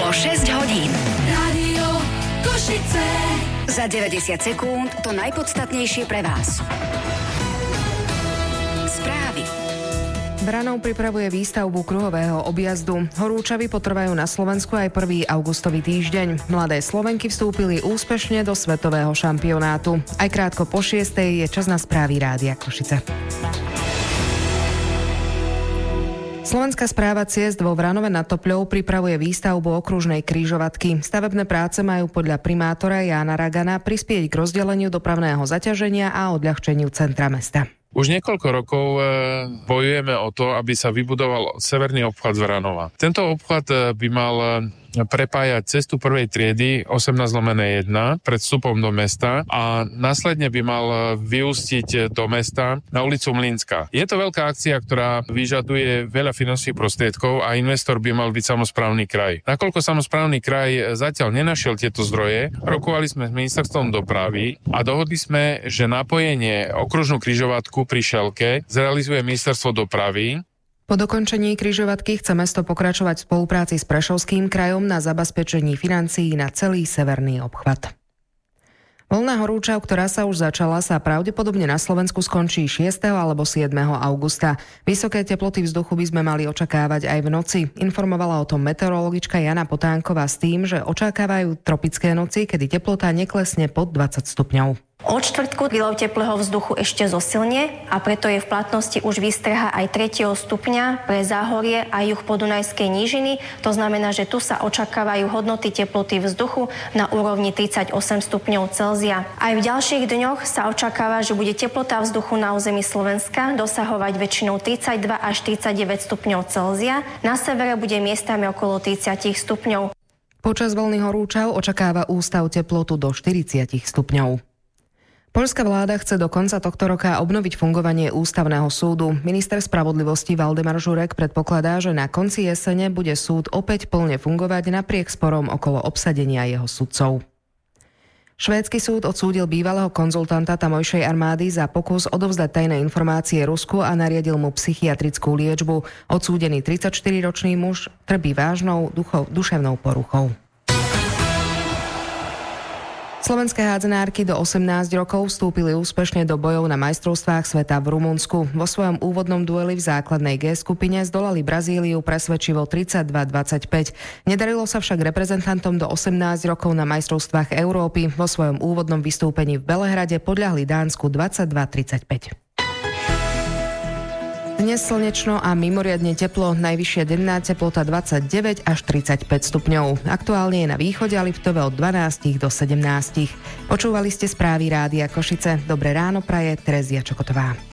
o 6 hodín. Rádio Košice. Za 90 sekúnd to najpodstatnejšie pre vás. Správy. Branov pripravuje výstavbu kruhového objazdu. Horúčavy potrvajú na Slovensku aj 1. augustový týždeň. Mladé Slovenky vstúpili úspešne do svetového šampionátu. Aj krátko po 6:00 je čas na správy Rádia Košice. Slovenská správa ciest vo Vranove nad Topľou pripravuje výstavbu okružnej križovatky. Stavebné práce majú podľa primátora Jána Ragana prispieť k rozdeleniu dopravného zaťaženia a odľahčeniu centra mesta. Už niekoľko rokov bojujeme o to, aby sa vybudoval severný obchvat z Vranova. Tento obchvat by mal prepájať cestu prvej triedy 18/1 pred vstupom do mesta a následne by mal vyústiť do mesta na ulicu Mlynská. Je to veľká akcia, ktorá vyžaduje veľa finančných prostriedkov a investor by mal byť samosprávny kraj. Nakoľko samosprávny kraj zatiaľ nenašiel tieto zdroje, rokovali sme s ministerstvom dopravy a dohodli sme, že napojenie okružnú križovatku pri Šelke zrealizuje ministerstvo dopravy. Po dokončení križovatky chce mesto pokračovať v spolupráci s Prešovským krajom na zabezpečení financií na celý severný obchvat. Voľná horúčav, ktorá sa už začala, sa pravdepodobne na Slovensku skončí 6. alebo 7. augusta. Vysoké teploty vzduchu by sme mali očakávať aj v noci. Informovala o tom meteorologička Jana Potánková s tým, že očakávajú tropické noci, kedy teplota neklesne pod 20 stupňov. Od štvrtku výlev teplého vzduchu ešte zosilnie a preto je v platnosti už výstraha aj 3. stupňa pre Záhorie a juh Podunajskej nížiny. To znamená, že tu sa očakávajú hodnoty teploty vzduchu na úrovni 38 stupňov Celzia. Aj v ďalších dňoch sa očakáva, že bude teplota vzduchu na území Slovenska dosahovať väčšinou 32 až 39 stupňov Celzia. Na severe bude miestami okolo 30 stupňov. Počas vlny horúčav očakáva ústav teplotu do 40 stupňov. Poľská vláda chce do konca tohto roka obnoviť fungovanie ústavného súdu. Minister spravodlivosti Valdemar Žurek predpokladá, že na konci jesene bude súd opäť plne fungovať napriek sporom okolo obsadenia jeho sudcov. Švédsky súd odsúdil bývalého konzultanta tamojšej armády za pokus odovzdať tajné informácie Rusku a nariadil mu psychiatrickú liečbu. Odsúdený 34-ročný muž trpí vážnou duševnou poruchou. Slovenské hádzanárky do 18 rokov vstúpili úspešne do bojov na majstrovstvách sveta v Rumunsku. Vo svojom úvodnom dueli v základnej G skupine zdolali Brazíliu presvedčivo 32-25. Nedarilo sa však reprezentantom do 18 rokov na majstrovstvách Európy. Vo svojom úvodnom vystúpení v Belehrade podľahli Dánsku 22-35. Dnes slnečno a mimoriadne teplo, najvyššia denná teplota 29 až 35 stupňov. Aktuálne je na východe a Liptove od 12 do 17. Počúvali ste správy Rádia Košice. Dobré ráno praje Terezia Čokotová.